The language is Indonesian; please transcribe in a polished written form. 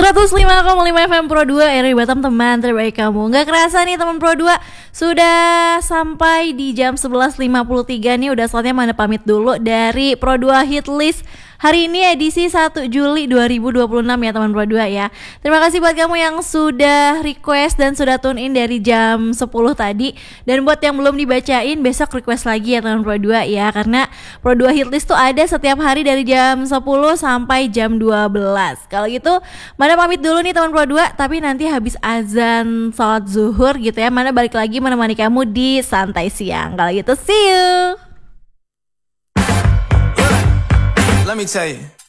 105,5 FM Pro 2 RW Batam, teman terbaik kamu. Gak kerasa nih teman Pro 2, sudah sampai di jam 11.53 nih. Udah saatnya Mana pamit dulu dari Pro 2 Hit List hari ini edisi 1 Juli 2026 ya teman Pro 2 ya. Terima kasih buat kamu yang sudah request dan sudah tune in dari jam 10 tadi. Dan buat yang belum dibacain, besok request lagi ya teman Pro 2 ya. Karena Pro 2 Hit List tuh ada setiap hari dari jam 10 sampai jam 12. Kalau gitu Mana pamit dulu nih teman Pro 2, tapi nanti habis azan sholat zuhur gitu ya, Mana balik lagi menemani kamu di Santai Siang. Kalau gitu see you. Let me tell you.